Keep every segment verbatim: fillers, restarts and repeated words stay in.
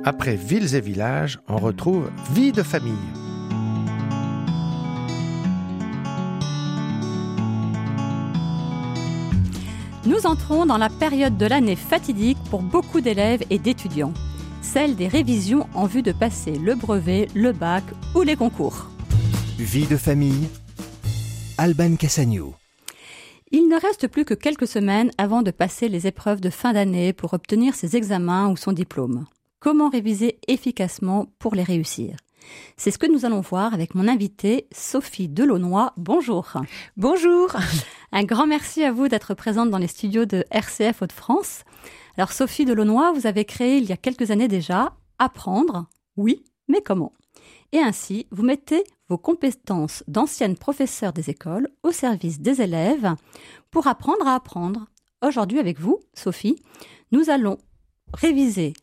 Après Villes et villages, on retrouve Vie de famille. Nous entrons dans la période de l'année fatidique pour beaucoup d'élèves et d'étudiants, celle des révisions en vue de passer le brevet, le bac ou les concours. Vie de famille, Alban Cassagno. Il ne reste plus que quelques semaines avant de passer les épreuves de fin d'année pour obtenir ses examens ou son diplôme. Comment réviser efficacement pour les réussir ? C'est ce que nous allons voir avec mon invitée Sophie Delaunoy. Bonjour. Bonjour. Un grand merci à vous d'être présente dans les studios de R C F Hauts-de-France. Alors Sophie Delaunoy, vous avez créé il y a quelques années déjà Apprendre, oui, mais comment ? Et ainsi, vous mettez vos compétences d'ancienne professeure des écoles au service des élèves pour apprendre à apprendre. Aujourd'hui, avec vous, Sophie, nous allons réviser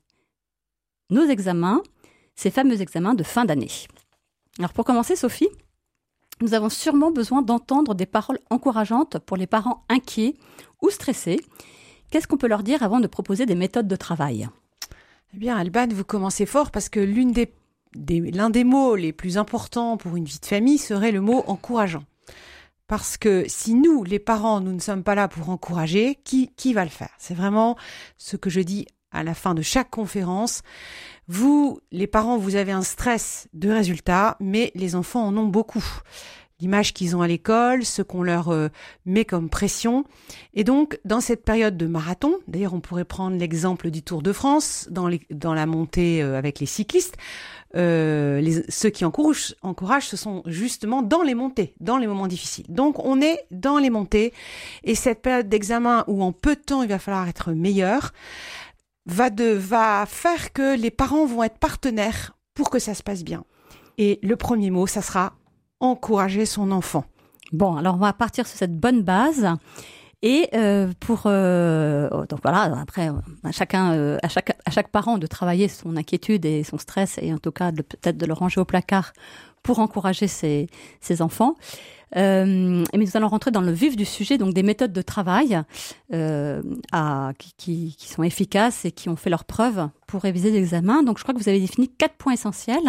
nos examens, ces fameux examens de fin d'année. Alors pour commencer, Sophie, nous avons sûrement besoin d'entendre des paroles encourageantes pour les parents inquiets ou stressés. Qu'est-ce qu'on peut leur dire avant de proposer des méthodes de travail ? Eh bien, Alban, vous commencez fort parce que l'une des Des, l'un des mots les plus importants pour une vie de famille serait le mot encourageant. Parce que si nous, les parents, nous ne sommes pas là pour encourager, qui, qui va le faire ? C'est vraiment ce que je dis à la fin de chaque conférence. Vous, les parents, vous avez un stress de résultats, mais les enfants en ont beaucoup. L'image qu'ils ont à l'école, ce qu'on leur euh, met comme pression. Et donc, dans cette période de marathon, d'ailleurs, on pourrait prendre l'exemple du Tour de France, dans, les, dans la montée euh, avec les cyclistes, euh, les, ceux qui encouragent, encouragent, ce sont justement dans les montées, dans les moments difficiles. Donc, on est dans les montées, et cette période d'examen où en peu de temps, il va falloir être meilleur, va, de, va faire que les parents vont être partenaires pour que ça se passe bien. Et le premier mot, ça sera encourager son enfant. Bon, alors on va partir sur cette bonne base. Et euh, pour euh, donc voilà, après à chacun, euh, à chaque à chaque parent de travailler son inquiétude et son stress et en tout cas de, peut-être de le ranger au placard pour encourager ses ses enfants. Euh, mais nous allons rentrer dans le vif du sujet, donc des méthodes de travail euh, à, qui, qui, qui sont efficaces et qui ont fait leurs preuves pour réviser l'examen. Donc je crois que vous avez défini quatre points essentiels.